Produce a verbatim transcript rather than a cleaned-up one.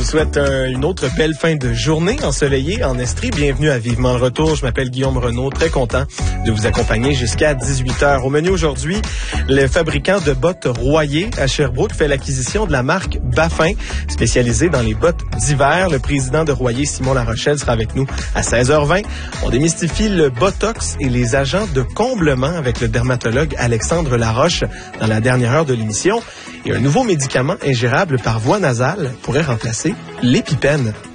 souhaite un, une autre belle fin de journée ensoleillée en Estrie. Bienvenue à Vivement le Retour. Je m'appelle Guillaume Renaud, très content de vous accompagner jusqu'à dix-huit heures. Au menu aujourd'hui, le fabricant de bottes Royer à Sherbrooke fait l'acquisition de la marque Baffin, spécialisée dans les bottes d'hiver. Le président de Royer, Simon Larochelle, sera avec nous à seize heures vingt. On démystifie le botox et les agents de comblement avec le dermatologue Alexandre Laroche dans la dernière heure de l'émission. Et un nouveau médicament ingérable par voie nasale pourrait remplacer l'épipène.